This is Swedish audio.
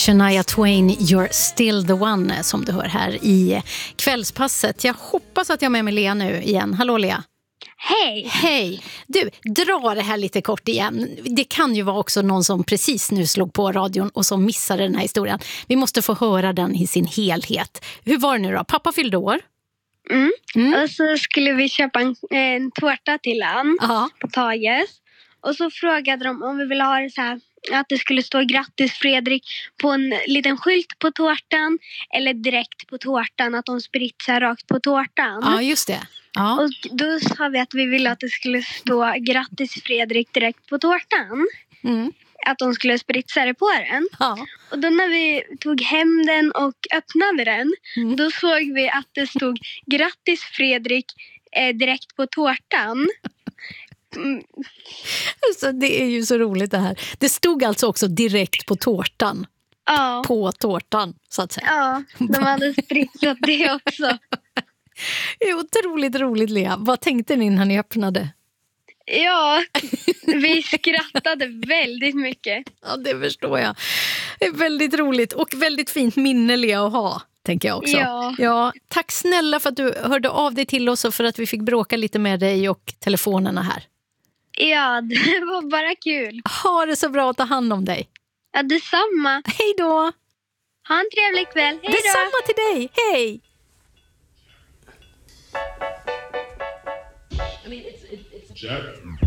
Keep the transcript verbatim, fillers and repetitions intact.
Shania Twain, You're still the one, som du hör här i kvällspasset. Jag hoppas att jag är med med Lea nu igen. Hallå Lea. Hej! Hej! Du, dra det här lite kort igen. Det kan ju vara också någon som precis nu slog på radion och som missade den här historien. Vi måste få höra den i sin helhet. Hur var det nu då? Pappa fyllde år. Mm. Mm. Och så skulle vi köpa en, en tårta till han Aha. på Tages. Och så frågade de om vi ville ha det så här, att det skulle stå grattis Fredrik på en liten skylt på tårtan eller direkt på tårtan, att de spritsar rakt på tårtan. Ja, just det. Ja. Och då sa vi att vi ville att det skulle stå grattis Fredrik direkt på tårtan. Mm. Att de skulle spritsa det på den. Ja. Och då när vi tog hem den och öppnade den, mm. då såg vi att det stod grattis Fredrik eh, direkt på tårtan. Mm. Alltså, det är ju så roligt det här. Det stod alltså också direkt på tårtan. Ja. På tårtan, så att säga. Ja, de hade spritsat det också. Det är otroligt roligt, Lea. Vad tänkte ni när ni öppnade? Ja, vi skrattade väldigt mycket. Ja, det förstår jag. Det är väldigt roligt och väldigt fint minne, Lea, att ha, tänker jag också. Ja. Ja, tack snälla för att du hörde av dig till oss och för att vi fick bråka lite med dig och telefonerna här. Ja, det var bara kul. Ha det så bra att ta hand om dig. Ja, detsamma. Hej då. Ha en trevlig kväll. Hej då. Detsamma till dig. Hej. I mean, it's, it's, it's...